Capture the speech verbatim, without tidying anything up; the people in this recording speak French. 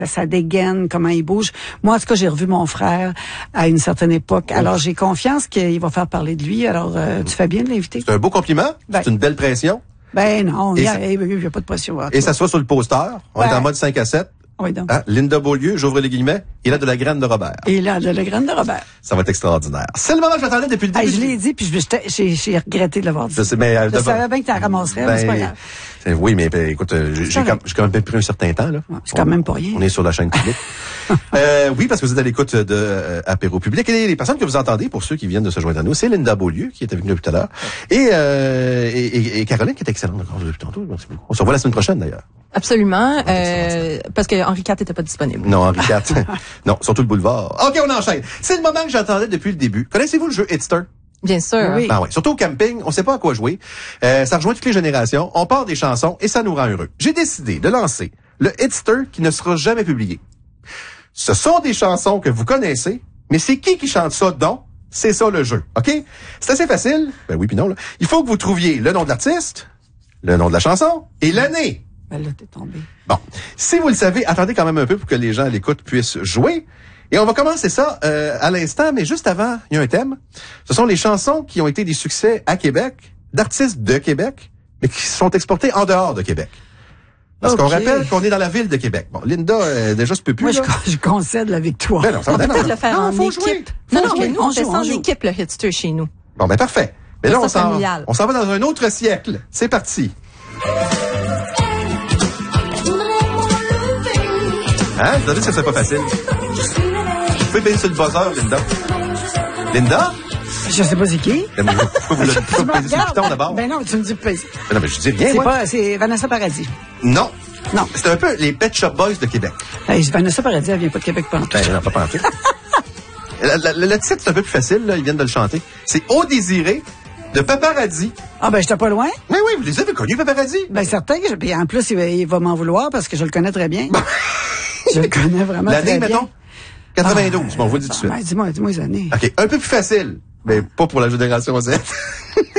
sa dégaine, comment il bouge. Moi, en tout cas, j'ai revu mon frère à une certaine époque. Oh. Alors, j'ai confiance qu'il va faire parler de lui. Alors, euh, tu fais bien de l'inviter. C'est un beau compliment. Ben, c'est une belle pression. Ben non, il n'y a, a, a pas de pression. Et ça soit sur le poster. On ben, est en mode cinq à sept. Oui, donc. Hein? Linda Beaulieu, j'ouvre les guillemets, il a de la graine de Robert. Il a de la graine de Robert. Ça va être extraordinaire. C'est le moment que j'attendais depuis le début. Hey, je l'ai dit, puis j'ai, j'ai regretté de l'avoir dit. Je, sais, mais, je savais bien que tu la ramasserais, ben, mais c'est pas grave. Oui, mais ben, écoute, j'ai quand, quand même pris un certain temps. Là. Ouais, c'est quand on, même pas rien. On est sur la chaîne publique. euh, oui, parce que vous êtes à l'écoute de euh, Apéro Public. Et les personnes que vous entendez, pour ceux qui viennent de se joindre à nous, c'est Linda Beaulieu, qui est avec nous depuis tout à l'heure, et, euh, et, et, et Caroline, qui est excellente encore depuis tantôt. On se revoit la semaine prochaine, d'ailleurs. Absolument, euh, parce que Henri quatre n'était pas disponible. Non, Henri quatre. Non, surtout le boulevard. OK, on enchaîne. C'est le moment que j'attendais depuis le début. Connaissez-vous le jeu Hitster? Bien sûr. Oui. Ben ouais. Surtout au camping, on sait pas à quoi jouer. Euh, ça rejoint toutes les générations. On part des chansons et ça nous rend heureux. J'ai décidé de lancer le Hitster qui ne sera jamais publié. Ce sont des chansons que vous connaissez, mais c'est qui qui chante ça donc? C'est ça le jeu, OK? C'est assez facile. Ben oui, puis non, là. Il faut que vous trouviez le nom de l'artiste, le nom de la chanson et l'année. Ben là, t'es tombé. Bon. Si vous le savez, attendez quand même un peu pour que les gens à l'écoute puissent jouer. Et on va commencer ça euh, à l'instant, mais juste avant, il y a un thème. Ce sont les chansons qui ont été des succès à Québec, d'artistes de Québec, mais qui sont exportées en dehors de Québec. Parce okay. qu'on rappelle qu'on est dans la ville de Québec. Bon, Linda, euh, déjà, je peux plus. Moi, là. Je, je concède la victoire. Ben non, ça on va peut peut-être le faire non, en faut équipe. Jouer. Non, faut non, jouer. mais nous, on on fait joue, ça en joue. équipe, le Hitster, chez nous. Bon, ben parfait. Mais ça, là, on ça s'en, on s'en va dans un autre siècle. C'est parti. Hein? Vous avez dit que c'est pas facile. Vous pouvez payer sur le buzzer, Linda. Linda? Je sais pas c'est qui. Pourquoi vous le payer sur le piton d'abord? Ben non, tu me dis pas. Ben non, mais je dis rien, c'est moi. Pas, c'est Vanessa Paradis. Non. Non. C'est un peu les Pet Shop Boys de Québec. Hey, Vanessa Paradis, elle vient pas de Québec pendant tout. Ben non, pas pendant tout. le, le, le titre, c'est un peu plus facile, là. Ils viennent de le chanter. C'est Au désiré de Paparazzi. Ah, ben, j'étais pas loin. Oui, oui, vous les avez connus, Paparazzi? Ben, certain. Puis en plus, il va, il va m'en vouloir parce que je le connais très bien. Je le connais vraiment L'année, très bien. mettons? quatre-vingt-douze, ah, bon, on vous le dit tout de suite. Ben, dis-moi, dis-moi les années. OK, un peu plus facile. Mais pas pour la génération Z.